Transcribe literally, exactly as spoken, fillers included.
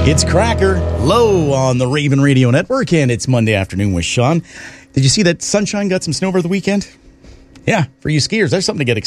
It's Cracker, low on the Raven Radio Network, and it's Monday afternoon with Sean. Did you see that sunshine got some snow over the weekend? Yeah, for you skiers, there's something to get excited